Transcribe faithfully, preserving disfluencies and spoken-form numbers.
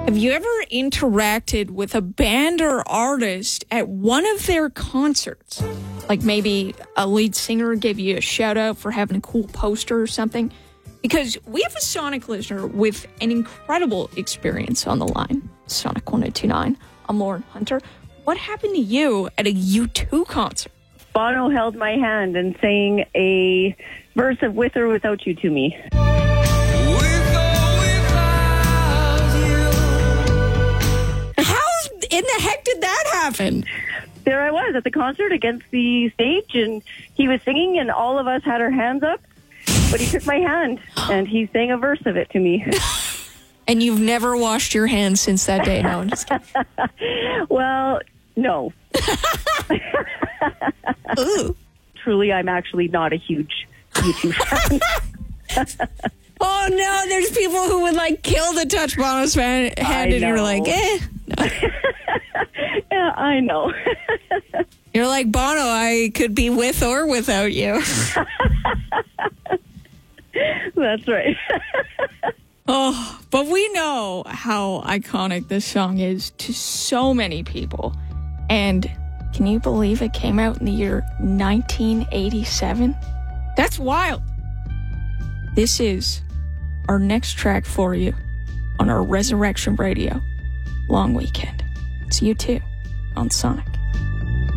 Have you ever interacted with a band or artist at one of their concerts? Like maybe a lead singer gave you a shout out for having a cool poster or something? Because we have a Sonic listener with an incredible experience on the line. Sonic one oh two nine. I'm Lauren Hunter. What happened to you at a U two concert? Bono held my hand and sang a verse of With or Without You to me. In the heck did that happen? There I was at the concert against the stage, and he was singing, and all of us had our hands up, but he took my hand, and he sang a verse of it to me. And you've never washed your hands since that day? No, I'm just kidding. Well, no. Ooh. Truly, I'm actually not a huge YouTube fan. Oh, no, there's people who would, like, kill the touch Bono's fan hand, and you're like, eh. No. Yeah, I know. You're like, Bono, I could be with or without you. That's right. Oh, but we know how iconic this song is to so many people. And can you believe it came out in the year nineteen eighty-seven? That's wild. This is our next track for you on our Resurrection Radio Long Weekend. It's U two on Sonic.